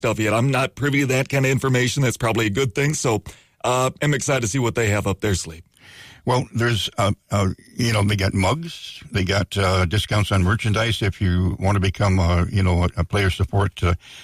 stuff yet. I'm not privy to that kind of information. That's probably a good thing. So I'm excited to see what they have up their sleeve. Well, there's, they got mugs. They got discounts on merchandise if you want to become, a player support.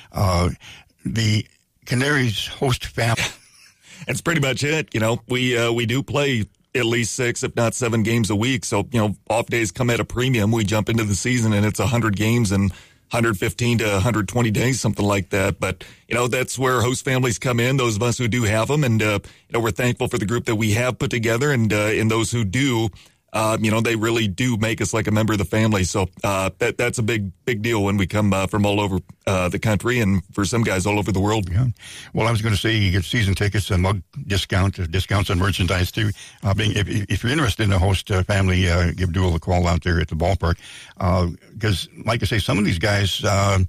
The Canaries host family. That's pretty much it. We do play at least 6, if not 7 games a week. So, off days come at a premium. We jump into the season and it's 100 games and 115 to 120 days, something like that. But, that's where host families come in, those of us who do have them. And, we're thankful for the group that we have put together. And those who do, they really do make us like a member of the family. So that's a big deal when we come from all over the country and for some guys all over the world. Yeah. Well, I was going to say you get season tickets and mug discounts on merchandise too. If you're interested in a host family, give Dual a call out there at the ballpark. Because, like I say, some of these guys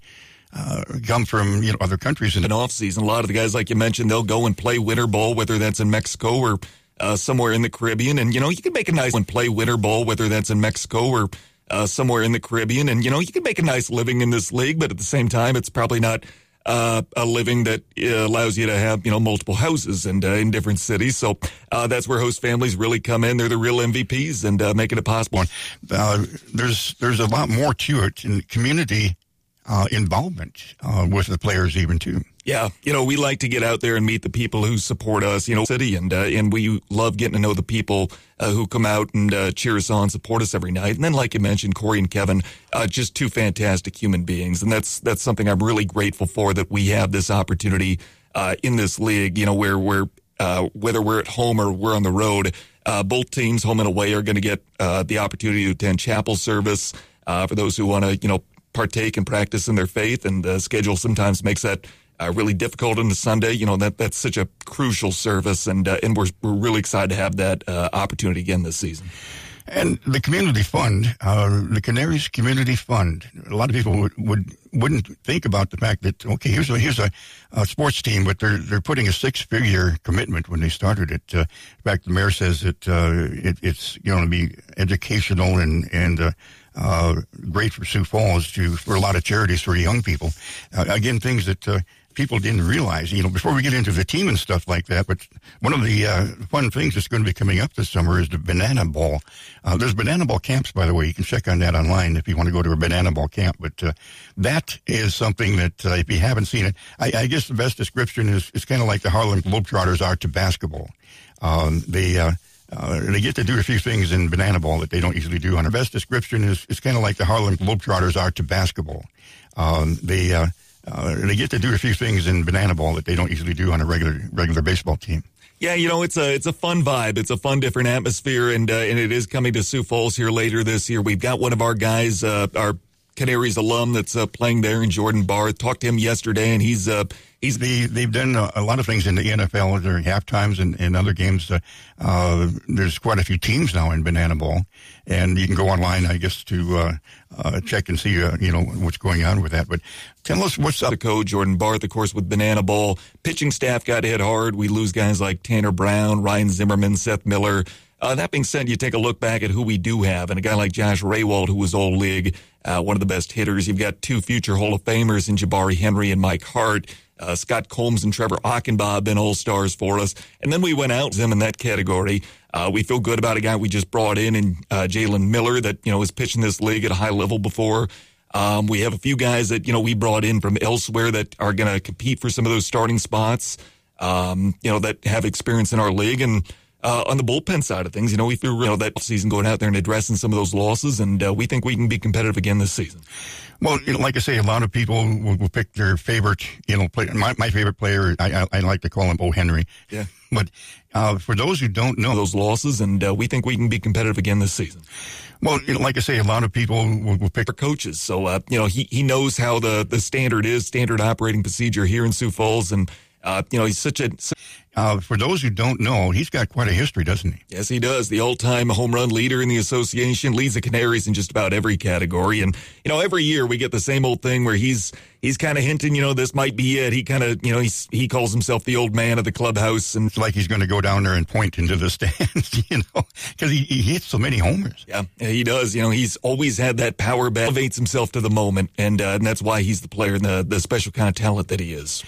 come from other countries. In off season, a lot of the guys, like you mentioned, they'll go and play winter ball, whether that's in Mexico or somewhere in the Caribbean. And, you can make a nice one, play winter ball, whether that's in Mexico or somewhere in the Caribbean. And, you can make a nice living in this league, but at the same time, it's probably not a living that allows you to have, multiple houses and in different cities. So that's where host families really come in. They're the real MVPs and making it possible. There's a lot more to it in community involvement with the players even too. Yeah, we like to get out there and meet the people who support us, city, and we love getting to know the people who come out and cheer us on, support us every night. And then, like you mentioned, Corey and Kevin, just 2 fantastic human beings, and that's something I'm really grateful for, that we have this opportunity in this league. Where we're whether we're at home or we're on the road, both teams, home and away, are going to get the opportunity to attend chapel service for those who want to, partake and practice in their faith. And the schedule sometimes makes that really difficult on the Sunday. That's such a crucial service, and we're really excited to have that opportunity again this season. And the community fund, the Canaries Community Fund. A lot of people wouldn't think about the fact that, okay, here's a sports team, but they're putting a 6-figure commitment when they started it. In fact, the mayor says that it's going to be educational and great for Sioux Falls for a lot of charities for young people. Again, things that people didn't realize, before we get into the team and stuff like that. But one of the fun things that's going to be coming up this summer is the Banana Ball. There's Banana Ball camps, by the way. You can check on that online if you want to go to a Banana Ball camp. But that is something that, if you haven't seen it, I guess the best description is it's kind of like the Harlem Globetrotters are to basketball. They get to do a few things in Banana Ball that they don't usually do. And the best description is it's kind of like the Harlem Globetrotters are to basketball. They get to do a few things in Banana Ball that they don't usually do on a regular baseball team. Yeah, it's a fun vibe. It's a fun, different atmosphere, and it is coming to Sioux Falls here later this year. We've got one of our guys, our Canaries alum that's playing there in Jordan Barth. Talked to him yesterday, and they've done a lot of things in the NFL during half times and other games. There's quite a few teams now in Banana Ball, and you can go online, I guess, to check and see what's going on with that. But tell us what's up. The coach Jordan Barth, of course, with Banana Ball. Pitching staff got hit hard. We lose guys like Tanner Brown, Ryan Zimmerman, Seth Miller. That being said, you take a look back at who we do have, and a guy like Josh Raywald, who was all league, one of the best hitters. You've got 2 future Hall of Famers in Jabari Henry and Mike Hart. Scott Combs and Trevor Achenbaugh have been all-stars for us. And then we went out them in that category. We feel good about a guy we just brought in Jalen Miller that, has pitched in this league at a high level before. We have a few guys that, we brought in from elsewhere that are going to compete for some of those starting spots, that have experience in our league. And on the bullpen side of things, we feel that season going out there and addressing some of those losses, and we think we can be competitive again this season. Well, like I say, a lot of people will pick their favorite, player. My favorite player, I like to call him O. Henry. Yeah. But for those who don't know those losses, and we think we can be competitive again this season. Well, like I say, a lot of people will pick their coaches. So, he knows how the standard operating procedure here in Sioux Falls, and He's such a... For those who don't know, he's got quite a history, doesn't he? Yes, he does. The all-time home run leader in the association, leads the Canaries in just about every category. And, every year we get the same old thing where he's kind of hinting, this might be it. He kind of, he calls himself the old man of the clubhouse. And it's like he's going to go down there and point into the stands, because he hits so many homers. Yeah, he does. He's always had that power bat, elevates himself to the moment. And that's why he's the player and the special kind of talent that he is.